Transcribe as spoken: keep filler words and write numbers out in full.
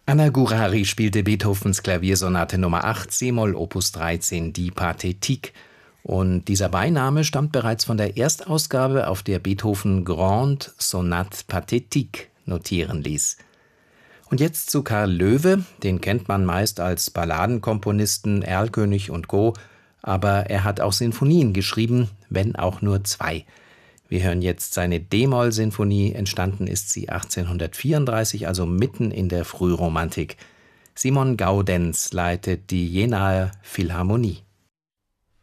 Anna Gurari spielte Beethovens Klaviersonate Nummer acht, c-Moll, Opus dreizehn, die Pathétique. Und dieser Beiname stammt bereits von der Erstausgabe, auf der Beethoven Grande Sonate Pathétique notieren ließ. Und jetzt zu Karl Loewe, den kennt man meist als Balladenkomponisten, Erlkönig und Co., aber er hat auch Sinfonien geschrieben, wenn auch nur zwei. Wir hören jetzt seine D-Moll-Sinfonie, entstanden ist sie achtzehnhundertvierunddreißig, also mitten in der Frühromantik. Simon Gaudenz leitet die Jenaer Philharmonie.